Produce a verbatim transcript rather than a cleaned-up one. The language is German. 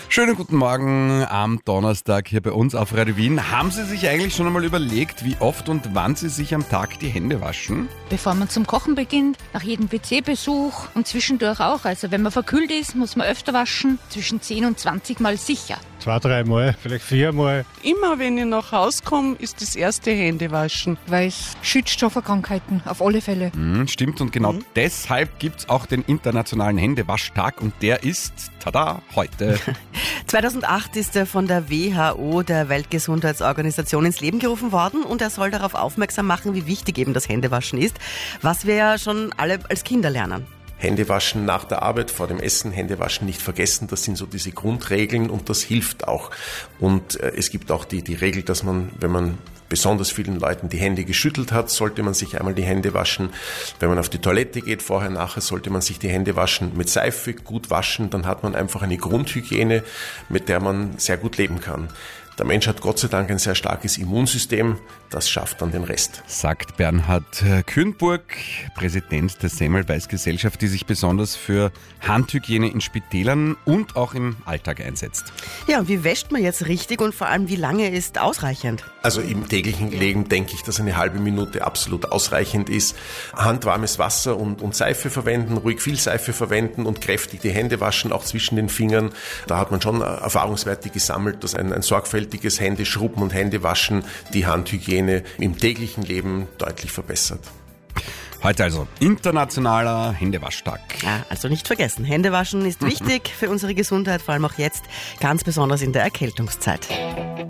Schönen guten Morgen am Donnerstag hier bei uns auf Radio Wien. Haben Sie sich eigentlich schon einmal überlegt, wie oft und wann Sie sich am Tag die Hände waschen? Bevor man zum Kochen beginnt, nach jedem W C-Besuch und zwischendurch auch. Also wenn man verkühlt ist, muss man öfter waschen, zwischen zehn und zwanzig Mal sicher. Zwei, dreimal, vielleicht viermal. Immer wenn ich nach Hause komme, ist das erste Händewaschen. Weil es schützt vor Krankheiten, auf alle Fälle. Mhm, stimmt, und genau Mhm. deshalb gibt es auch den Internationalen Händewaschtag und der ist, tada, heute. zweitausendacht ist er von der W H O, der Weltgesundheitsorganisation, ins Leben gerufen worden und er soll darauf aufmerksam machen, wie wichtig eben das Händewaschen ist, was wir ja schon alle als Kinder lernen. Händewaschen nach der Arbeit, vor dem Essen, Händewaschen nicht vergessen, das sind so diese Grundregeln und das hilft auch. Und äh, es gibt auch die, die Regel, dass man, wenn man besonders vielen Leuten die Hände geschüttelt hat, sollte man sich einmal die Hände waschen. Wenn man auf die Toilette geht, vorher, nachher, sollte man sich die Hände waschen, mit Seife gut waschen, dann hat man einfach eine Grundhygiene, mit der man sehr gut leben kann. Der Mensch hat Gott sei Dank ein sehr starkes Immunsystem, das schafft dann den Rest. Sagt Bernhard Kühnburg, Präsident der Semmelweis-Gesellschaft, die sich besonders für Handhygiene in Spitälern und auch im Alltag einsetzt. Ja, und wie wäscht man jetzt richtig und vor allem, wie lange ist ausreichend? Also im täglichen Leben denke ich, dass eine halbe Minute absolut ausreichend ist. Handwarmes Wasser und, und Seife verwenden, ruhig viel Seife verwenden und kräftig die Hände waschen, auch zwischen den Fingern. Da hat man schon Erfahrungswerte gesammelt, dass ein, ein sorgfältiges Händeschrubben und Händewaschen die Handhygiene im täglichen Leben deutlich verbessert. Heute also Internationaler Händewaschtag. Ja, also nicht vergessen, Händewaschen ist wichtig für unsere Gesundheit, vor allem auch jetzt, ganz besonders in der Erkältungszeit.